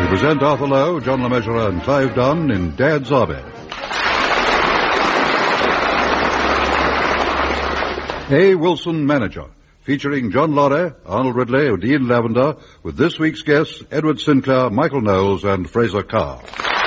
We present Arthur Lowe, John LeMessurier, and Clive Dunn in Dad's Army. A. Wilson, Manager, featuring John Lorry, Arnold Ridley, Dean Lavender, with this week's guests Edward Sinclair, Michael Knowles, and Fraser Carr.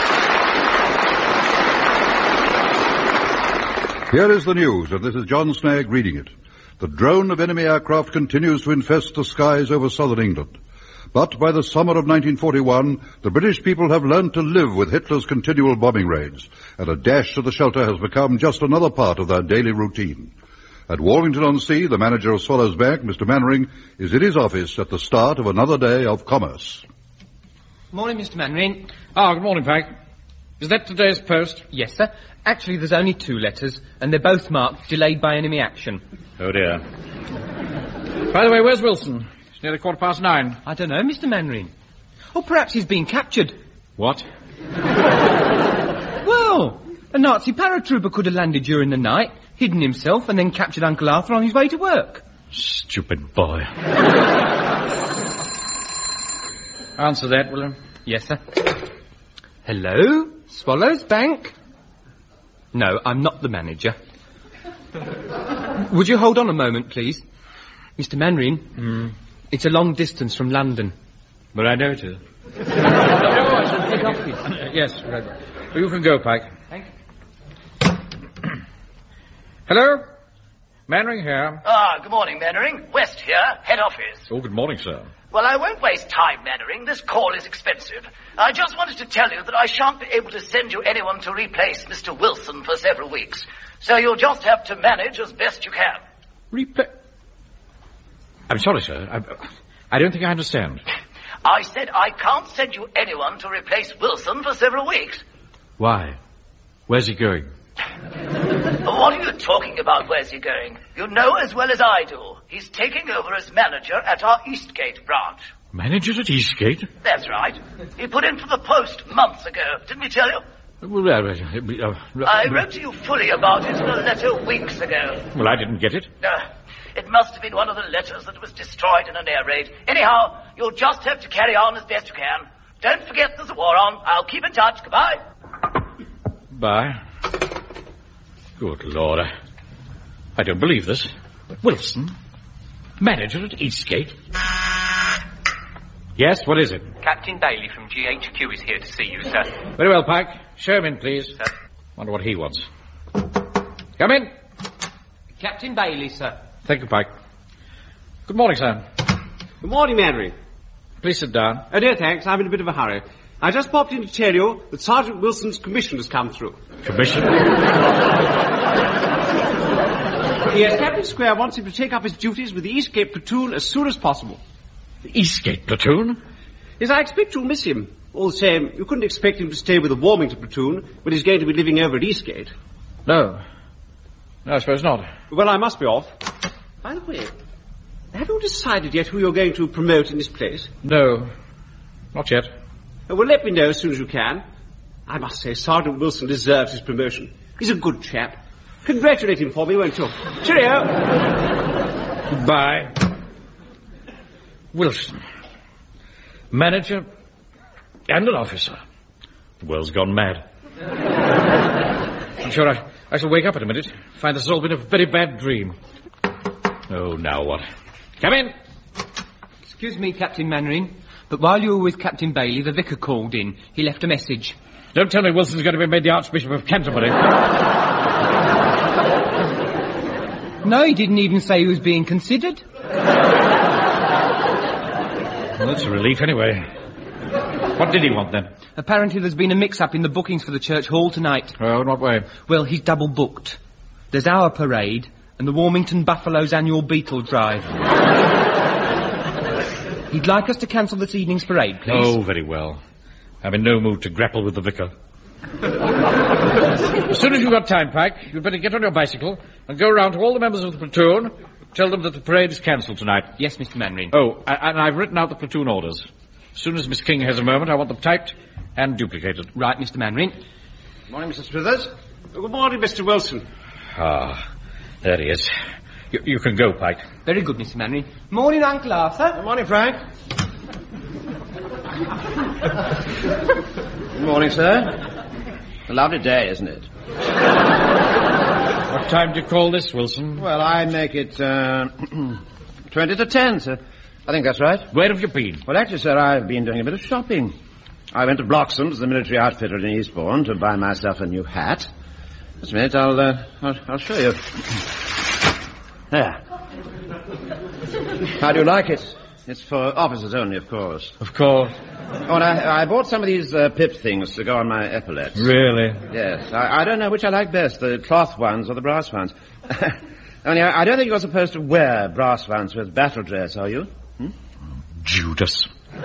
Here is the news, and this is John Snagg reading it. The drone of enemy aircraft continues to infest the skies over southern England. But by the summer of 1941, the British people have learned to live with Hitler's continual bombing raids, and a dash to the shelter has become just another part of their daily routine. At Warrington-on-Sea, the manager of Swallows Bank, Mr. Mannering, is in his office at the start of another day of commerce. Morning, Mr. Mannering. Good morning, Pike. Is that today's post? Yes, sir. Actually, there's only 2 letters, and they're both marked delayed by enemy action. Oh, dear. By the way, where's Wilson? It's nearly 9:15. I don't know, Mr. Mannering. Or perhaps he's been captured. What? Well, a Nazi paratrooper could have landed during the night, hidden himself, and then captured Uncle Arthur on his way to work. Stupid boy. Answer that, will you? Yes, sir. Hello? Swallows Bank? No, I'm not the manager. Would you hold on a moment, please? Mr. Mannering? It's a long distance from London. But I know it is. Head office. Yes, right. Well, you can go, Pike. Thank you. Hello? Mannering here. Good morning, Mannering. West here, head office. Oh, good morning, sir. Well, I won't waste time, Mannering. This call is expensive. I just wanted to tell you that I shan't be able to send you anyone to replace Mr. Wilson for several weeks. So you'll just have to manage as best you can. I'm sorry, sir. I don't think I understand. I said I can't send you anyone to replace Wilson for several weeks. Why? Where's he going? What are you talking about, where's he going? You know as well as I do. He's taking over as manager at our Eastgate branch. Manager at Eastgate? That's right. He put in for the post months ago. Didn't we tell you? I wrote to you fully about it in a letter weeks ago. Well, I didn't get it. It must have been one of the letters that was destroyed in an air raid. Anyhow, you'll just have to carry on as best you can. Don't forget there's a war on. I'll keep in touch. Goodbye. Bye. Good Lord. I don't believe this. Wilson? Manager at Eastgate? Yes, what is it? Captain Bailey from GHQ is here to see you, sir. Very well, Pike. Show him in, please. Sir. Wonder what he wants. Come in. Captain Bailey, sir. Thank you, Pike. Good morning, sir. Good morning, Mannering. Please sit down. Oh, dear, thanks. I'm in a bit of a hurry. I just popped in to tell you that Sergeant Wilson's commission has come through. Commission? Yes, Captain Square wants him to take up his duties with the Eastgate platoon as soon as possible. The Eastgate platoon? Yes, I expect you'll miss him. All the same, you couldn't expect him to stay with the Warmington platoon when he's going to be living over at Eastgate. No. No, I suppose not. Well, I must be off. By the way, have you decided yet who you're going to promote in this place? No. Not yet. Well, let me know as soon as you can. I must say, Sergeant Wilson deserves his promotion. He's a good chap. Congratulate him for me, won't you? Cheerio. Goodbye. Wilson. Manager and an officer. The world's gone mad. I'm sure I shall wake up in a minute, find this has all been a very bad dream. Oh, now what? Come in. Excuse me, Captain Mannering, but while you were with Captain Bailey, the vicar called in. He left a message. Don't tell me Wilson's going to be made the Archbishop of Canterbury. No, he didn't even say he was being considered. Well, that's a relief anyway. What did he want then? Apparently there's been a mix-up in the bookings for the church hall tonight. Oh, in what way? Well, he's double booked. There's our parade and the Warmington Buffalo's annual beetle drive. He'd like us to cancel this evening's parade, please. Oh, very well. I'm in no mood to grapple with the vicar. As soon as you've got time, Pike, you'd better get on your bicycle and go round to all the members of the platoon, tell them that the parade is cancelled tonight. Yes, Mr. Mannering. Oh, and I've written out the platoon orders. As soon as Miss King has a moment, I want them typed and duplicated. Right, Mr. Mannering. Good morning, Mr. Smithers. Good morning, Mr. Wilson. Ah, there he is. You can go, Pike. Very good, Mr. Mannering. Morning, Uncle Arthur. Good morning, Frank. Good morning, sir. A lovely day, isn't it? What time do you call this, Wilson? Well, I make it 20 to 10, sir. I think that's right. Where have you been? Well, actually, sir, I've been doing a bit of shopping. I went to Bloxham's, the military outfitter in Eastbourne, to buy myself a new hat. Just a minute, I'll show you. There. How do you like it? It's for officers only, of course. Of course. Oh, and I bought some of these pip things to go on my epaulets. Really? Yes. I don't know which I like best, the cloth ones or the brass ones. Only I don't think you're supposed to wear brass ones with battle dress, are you? Judas.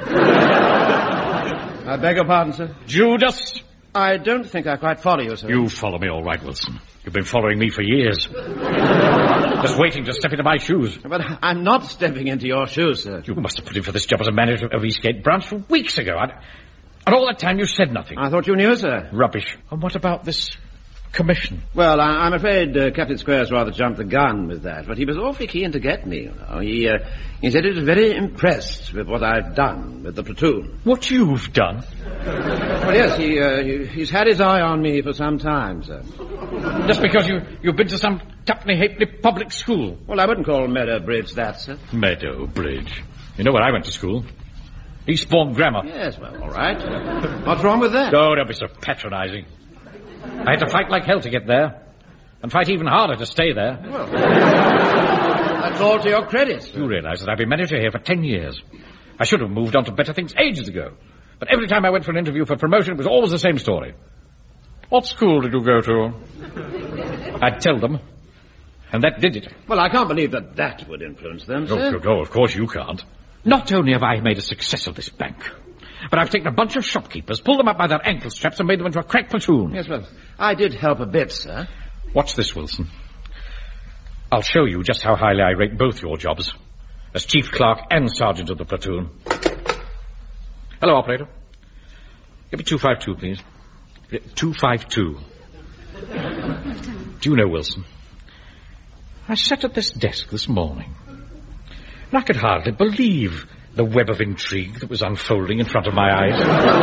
I beg your pardon, sir? Judas! I don't think I quite follow you, sir. You follow me all right, Wilson. You've been following me for years. Just waiting to step into my shoes. But I'm not stepping into your shoes, sir. You must have put in for this job as a manager of Eastgate branch for weeks ago. And all that time you said nothing. I thought you knew, sir. Rubbish. And what about this commission? Well, I'm afraid Captain Squares rather jumped the gun with that, but he was awfully keen to get me, you know. He said he was very impressed with what I've done with the platoon. What you've done? Well, yes, he's had his eye on me for some time, sir. Just because you've been to some tuppenny-halfpenny public school? Well, I wouldn't call Meadow Bridge that, sir. Meadow Bridge. You know where I went to school? Eastbourne Grammar. Yes, well, all right. What's wrong with that? Oh, don't be so patronizing. I had to fight like hell to get there, and fight even harder to stay there. Well, that's all to your credit, sir. You realize that I've been manager here for 10 years. I should have moved on to better things ages ago. But every time I went for an interview for promotion, it was always the same story. What school did you go to? I'd tell them, and that did it. Well, I can't believe that would influence them, sir. No, of course you can't. Not only have I made a success of this bank, but I've taken a bunch of shopkeepers, pulled them up by their ankle straps, and made them into a crack platoon. Yes, well, I did help a bit, sir. Watch this, Wilson. I'll show you just how highly I rate both your jobs, as chief clerk and sergeant of the platoon. Hello, operator. Give me 252, please. 252. Do you know, Wilson, I sat at this desk this morning, and I could hardly believe the web of intrigue that was unfolding in front of my eyes.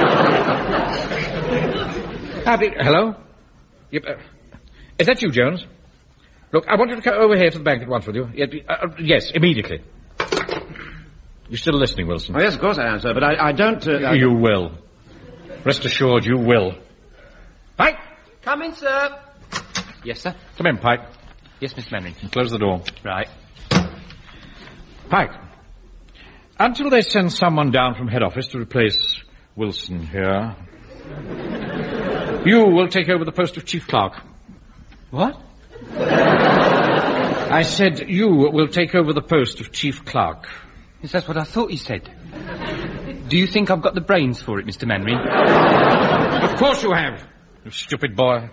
Hello? Yep, is that you, Jones? Look, I want you to come over here to the bank at once, will you? Yes, immediately. You still listening, Wilson? Oh, yes, of course I am, sir, but I don't... You will. Rest assured you will. Pike! Come in, sir. Yes, sir. Come in, Pike. Yes, Miss Manning. Close the door. Right. Pike, until they send someone down from head office to replace Wilson here, you will take over the post of chief clerk. What? I said you will take over the post of chief clerk. Yes, that's what I thought you said. Do you think I've got the brains for it, Mr. Manring? Of course you have, you stupid boy.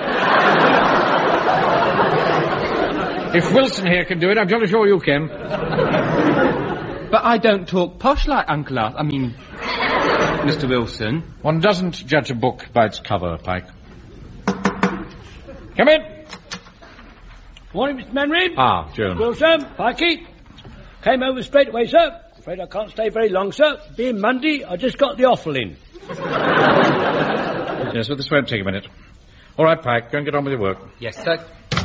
If Wilson here can do it, I'm jolly sure you can. But I don't talk posh like Uncle Arthur. I mean, Mr. Wilson. One doesn't judge a book by its cover, Pike. Come in. Morning, Mr. Manring. Ah, Jones. Well, sir, Pikey. Came over straight away, sir. Afraid I can't stay very long, sir. Being Monday, I just got the offal in. Yes, but this won't take a minute. All right, Pike, go and get on with your work. Yes, sir.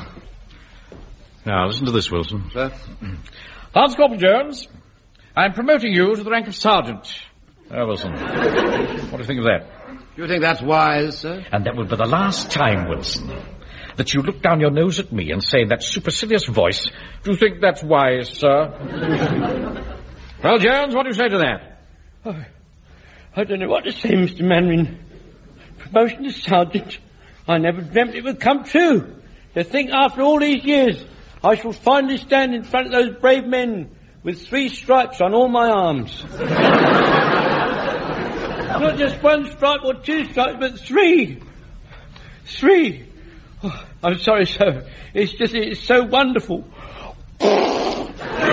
Now, listen to this, Wilson. Sir? Lance Corporal Jones, I'm promoting you to the rank of sergeant. Oh, Wilson, what do you think of that? You think that's wise, sir? And that will be the last time, Wilson, that you look down your nose at me and say in that supercilious voice, do you think that's wise, sir? Well, Jones, what do you say to that? Oh, I don't know what to say, Mr. Manring. Promotion to sergeant. I never dreamt it would come true. To think after all these years, I shall finally stand in front of those brave men with 3 stripes on all my arms. Not just 1 stripe or 2 stripes, but 3. 3. Oh, I'm sorry, sir. It's so wonderful. Well,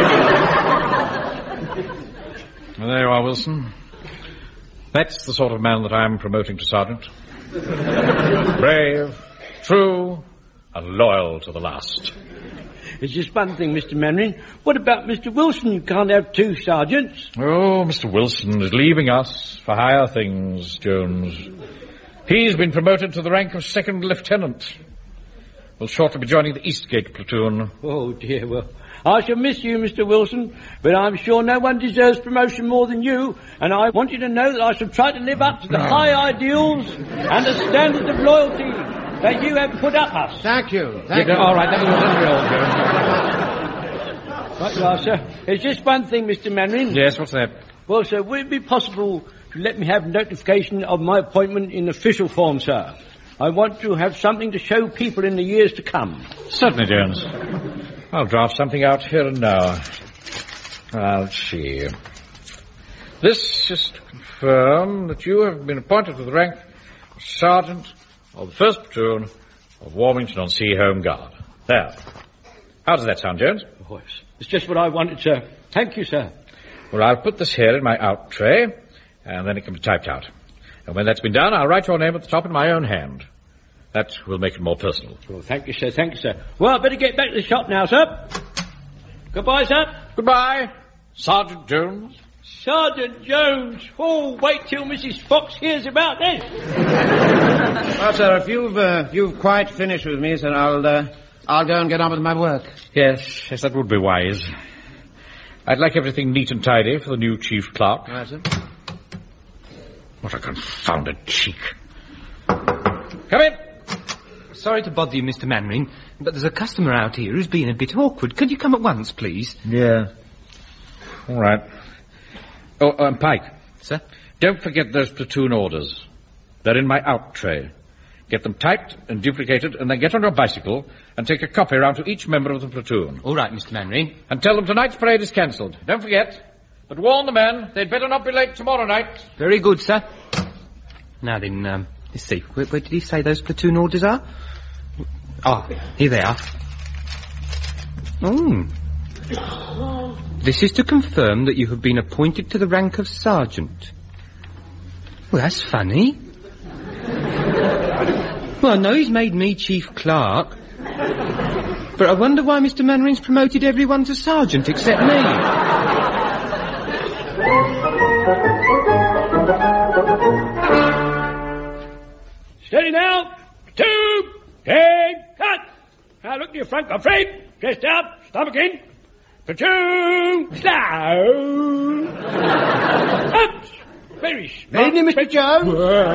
there you are, Wilson. That's the sort of man that I'm promoting to sergeant. Brave, true, and loyal to the last. It's just one thing, Mr. Mannering. What about Mr. Wilson? You can't have two sergeants. Oh, Mr. Wilson is leaving us for higher things, Jones. He's been promoted to the rank of second lieutenant. Will shortly be joining the Eastgate platoon. Oh, dear, well, I shall miss you, Mr. Wilson, but I'm sure no one deserves promotion more than you, and I want you to know that I shall try to live up to the high ideals and the standards of loyalty that you have put up us. Thank you. Thank you. All right, that was Right you are, sir. It's just one thing, Mr. Mannering. Yes, what's that? Well, sir, would it be possible to let me have notification of my appointment in official form, sir? I want to have something to show people in the years to come. Certainly, Jones. I'll draft something out here and now. Let's see. This is to confirm that you have been appointed to the rank of Sergeant of the 1st Platoon of Warmington-on-Sea Home Guard. There. How does that sound, Jones? Oh, it's just what I wanted, sir. Thank you, sir. Well, I'll put this here in my out tray, and then it can be typed out. And when that's been done, I'll write your name at the top in my own hand. That will make it more personal. Well, thank you, sir. Thank you, sir. Well, I better get back to the shop now, sir. Goodbye, sir. Goodbye, Sergeant Jones. Sergeant Jones. Oh, wait till Mrs. Fox hears about this. Well, sir, if you've quite finished with me, sir, I'll go and get on with my work. Yes, that would be wise. I'd like everything neat and tidy for the new chief clerk. Right, sir. What a confounded cheek. Come in. Sorry to bother you, Mr. Mannering, but there's a customer out here who's being a bit awkward. Could you come at once, please? Yeah. All right. Oh, Pike. Sir? Don't forget those platoon orders. They're in my out tray. Get them typed and duplicated, and then get on your bicycle and take a copy around to each member of the platoon. All right, Mr. Mannering. And tell them tonight's parade is cancelled. Don't forget. But warn the men, they'd better not be late tomorrow night. Very good, sir. Now then, let's see. Where did he say those platoon orders are? Ah, here they are. Oh. This is to confirm that you have been appointed to the rank of sergeant. Well, that's funny. Well, I know he's made me chief clerk, but I wonder why Mr. Mannering's promoted everyone to sergeant except me. Steady now. 2, 10, cut. Now look to your front, Godfrey. Chest out, stomach in. Platoon, slow. Up. Very smart. Evening, Mr. Jones.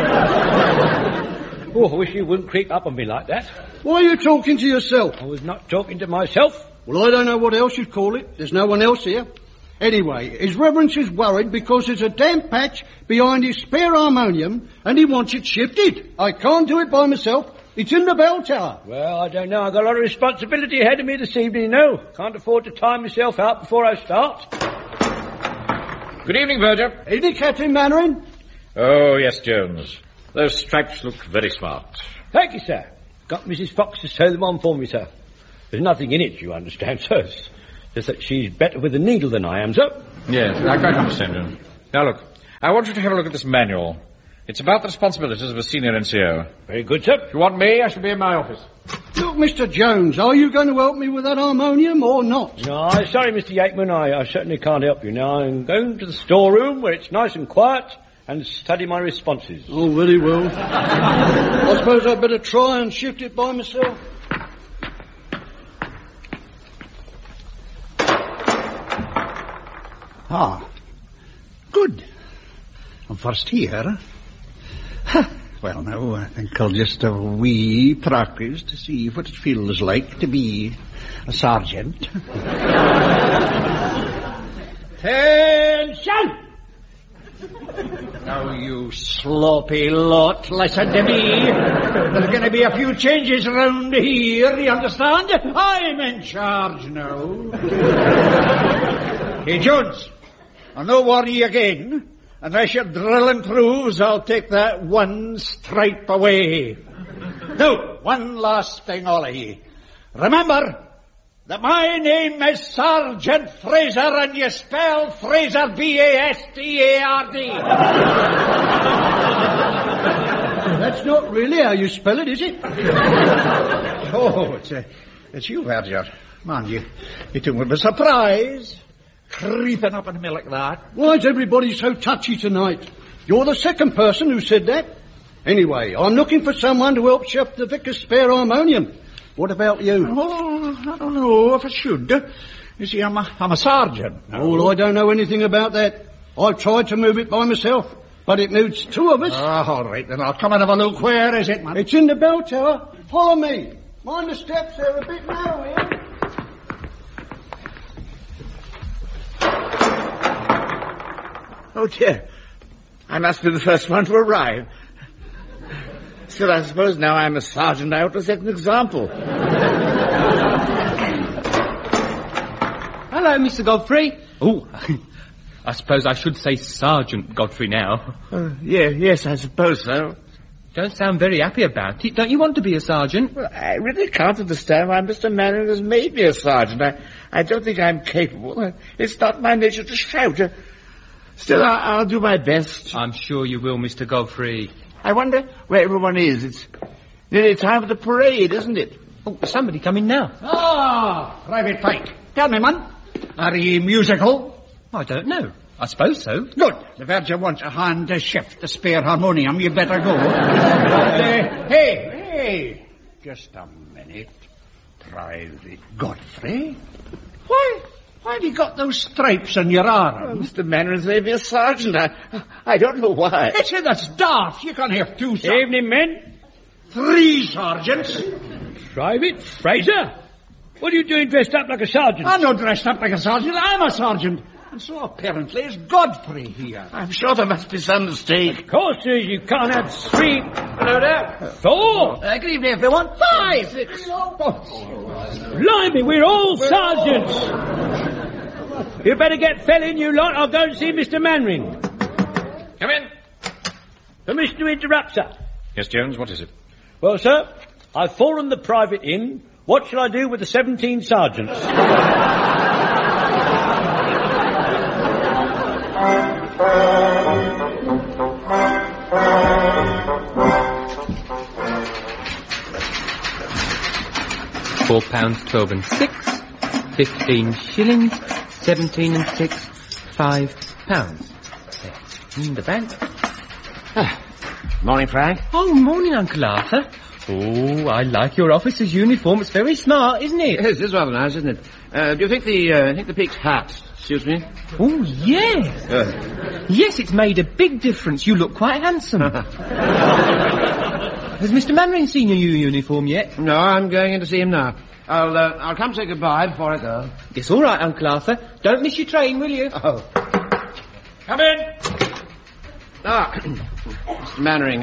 Oh, I wish you wouldn't creep up on me like that. Why are you talking to yourself? I was not talking to myself. Well, I don't know what else you'd call it. There's no one else here. Anyway, His Reverence is worried because there's a damp patch behind his spare harmonium and he wants it shifted. I can't do it by myself. It's in the bell tower. Well, I don't know. I've got a lot of responsibility ahead of me this evening, you know. Can't afford to time myself out before I start. Good evening, Verger. Evening, Captain Mannering. Oh, yes, Jones. Those stripes look very smart. Thank you, sir. Got Mrs. Fox to sew them on for me, sir. There's nothing in it, you understand, sir. It's just that she's better with a needle than I am, sir. Yes, I quite understand, Jones. Now, look, I want you to have a look at this manual. It's about the responsibilities of a senior NCO. Very good, sir. If you want me, I shall be in my office. Look, Mr. Jones, are you going to help me with that harmonium or not? No, sorry, Mr. Yakeman, I certainly can't help you now. I'm going to the storeroom where it's nice and quiet and study my responses. Oh, very well. I suppose I'd better try and shift it by myself. Ah, good. I'm first here. Well, now, I think I'll just have a wee practice to see what it feels like to be a sergeant. Attention! Now, you sloppy lot, listen to me. There's going to be a few changes around here, you understand? I'm in charge now. Hey, Jones, I'll no worry you again. Unless your drilling proves, I'll take that one stripe away. Now, one last thing, Ollie. Remember that my name is Sergeant Fraser, and you spell Fraser B-A-S-T-A-R-D. That's not really how you spell it, is it? Oh, it's you, Verger. Man, you took me by surprise. Creeping up on me like that. Why's everybody so touchy tonight? You're the second person who said that. Anyway, I'm looking for someone to help chef the vicar's spare harmonium. What about you? Oh, I don't know if I should. You see, I'm a sergeant. Oh, I don't know anything about that. I've tried to move it by myself, but it needs two of us. All right, then I'll come and have a look. Where is it, man? It's in the bell tower. Follow me. Mind the steps, they're a bit narrow here. Oh, dear. I must be the first one to arrive. Still, I suppose now I'm a sergeant, I ought to set an example. Hello, Mr. Godfrey. Oh, I suppose I should say Sergeant Godfrey now. Yes, I suppose so. Don't sound very happy about it. Don't you want to be a sergeant? Well, I really can't understand why Mr. Mannering has made me a sergeant. I don't think I'm capable. It's not my nature to shout. Still, I'll do my best. I'm sure you will, Mr. Godfrey. I wonder where everyone is. It's nearly time for the parade, isn't it? Oh, there's somebody coming now. Ah, Private Pike. Tell me, man. Are ye musical? I don't know. I suppose so. Good. The Verger wants a hand to shift the spare harmonium. You better go. Hey. Just a minute. Private Godfrey? Why have you got those stripes on your arm? Oh, Mr. Mannering's made me a sergeant. I don't know why. That's daft. You can't have two sergeants. Evening, men. 3 sergeants. Private Fraser? What are you doing dressed up like a sergeant? I'm not dressed up like a sergeant. I'm a sergeant. And so apparently is Godfrey here. I'm sure there must be some mistake. Of course there is. You can't have 3. Hello there. 4. Good evening, everyone. 5. 6. Blimey, we're all sergeants. You better get fell in, you lot. I'll go and see Mr. Mannering. Come in. Permission to interrupt, sir. Yes, Jones, what is it? Well, sir, I've fallen the private in. What shall I do with the 17 sergeants? £4, 12 and 6, 15 shillings, 17 and 6, £5. In the bank. Morning, Frank. Oh, morning, Uncle Arthur. Oh, I like your officer's uniform. It's very smart, isn't it? Yes, it is rather nice, isn't it? Do you think the peaked hat suits me? Oh, yes. Yes, it's made a big difference. You look quite handsome. Has Mr. Mannering seen your new uniform yet? No, I'm going in to see him now. I'll come say goodbye before I go. It's all right, Uncle Arthur. Don't miss your train, will you? Oh. Come in. Mr. Mannering,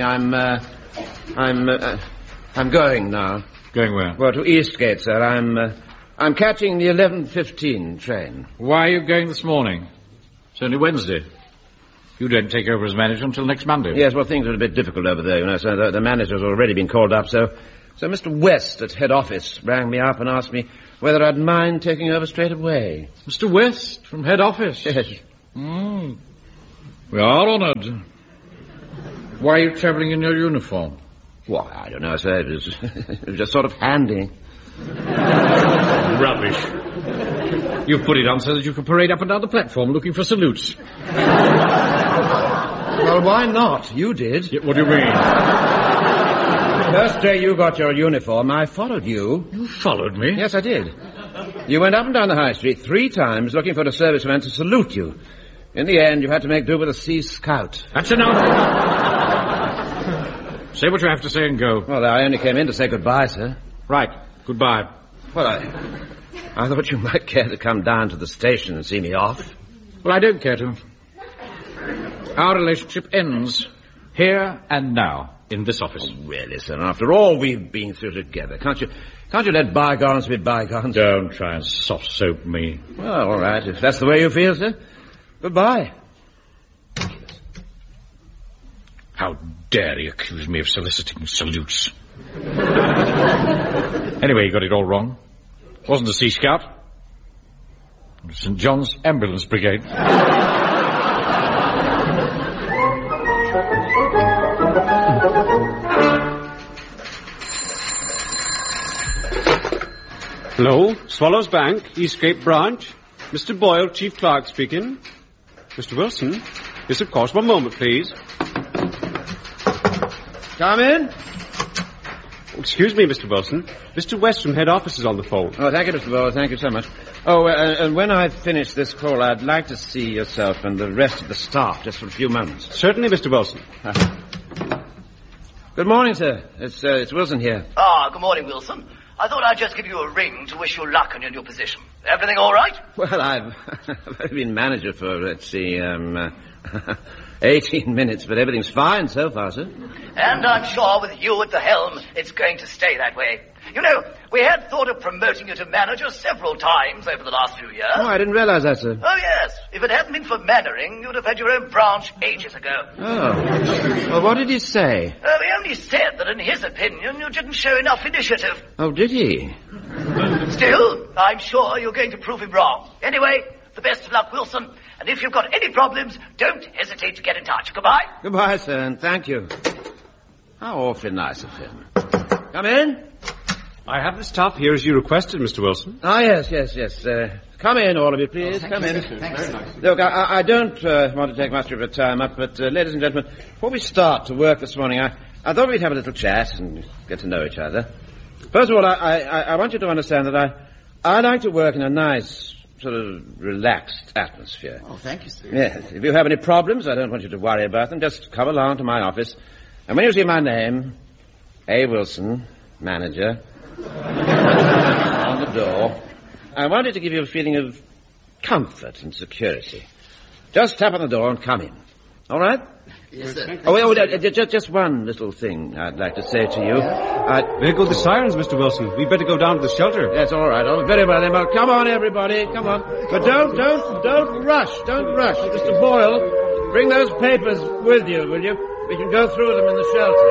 I'm going now. Going where? Well, to Eastgate, sir. I'm catching the 11:15 train. Why are you going this morning? It's only Wednesday. You don't take over as manager until next Monday. Yes, well, things are a bit difficult over there, you know, so the manager's already been called up, so Mr. West at head office rang me up and asked me whether I'd mind taking over straight away. Mr. West from head office? Yes. We are honoured. Why are you travelling in your uniform? Why, I don't know, sir. It was just sort of handy. Rubbish. You put it on so that you could parade up and down the platform looking for salutes. Well, why not? You did. What do you mean? First day you got your uniform, I followed you. You followed me? Yes, I did. You went up and down the high street 3 times looking for a serviceman to salute you. In the end, you had to make do with a Sea Scout. That's enough. Say what you have to say and go. Well, I only came in to say goodbye, sir. Right. Goodbye. Well, I thought you might care to come down to the station and see me off. Well, I don't care to. Our relationship ends here and now in this office. Oh, really, sir? After all we've been through together, can't you let bygones be bygones? Don't try and soft soap me. Well, all right, if that's the way you feel, sir. Goodbye. How dare he accuse me of soliciting salutes? Anyway, he got it all wrong. It wasn't a Sea Scout. It was St. John's Ambulance Brigade. Hello, Swallows Bank, Eastgate Branch. Mr. Boyle, Chief Clerk speaking. Mr. Wilson? Yes, of course. One moment, please. Come in. Excuse me, Mr. Wilson. Mr. West from head office is on the phone. Oh, thank you, Mr. Boyle. Thank you so much. Oh, and when I finish this call, I'd like to see yourself and the rest of the staff just for a few moments. Certainly, Mr. Wilson. Good morning, sir. It's Wilson here. Ah, good morning, Wilson. I thought I'd just give you a ring to wish you luck in your new position. Everything all right? Well, I've been manager for, let's see, 18 minutes, but everything's fine so far, sir. And I'm sure with you at the helm, it's going to stay that way. You know, we had thought of promoting you to manager several times over the last few years. Oh, I didn't realize that, sir. Oh, yes. If it hadn't been for Mannering, you'd have had your own branch ages ago. Oh. Well, what did he say? He only said that in his opinion, you didn't show enough initiative. Oh, did he? Still, I'm sure you're going to prove him wrong. Anyway, the best of luck, Wilson. And if you've got any problems, don't hesitate to get in touch. Goodbye. Goodbye, sir, and thank you. How awfully nice of him. Come in. I have the staff here as you requested, Mr. Wilson. Ah, yes. Come in, all of you, please. Come in. Look, I don't want to take much of your time up, but ladies and gentlemen, before we start to work this morning, I thought we'd have a little chat and get to know each other. First of all, I want you to understand that I like to work in a nice, sort of relaxed atmosphere. Oh, thank you, sir. Yes. If you have any problems, I don't want you to worry about them. Just come along to my office. And when you see my name, A. Wilson, manager, on the door, I wanted to give you a feeling of comfort and security. Just tap on the door and come in. All right? Yes, sir. Just one little thing I'd like to say to you. There go the sirens, Mr. Wilson. We'd better go down to the shelter. That's all right. Oh, very well then. Well, come on, everybody. Come on. But don't rush. Don't rush. Mr. Boyle, bring those papers with you, will you? We can go through them in the shelter.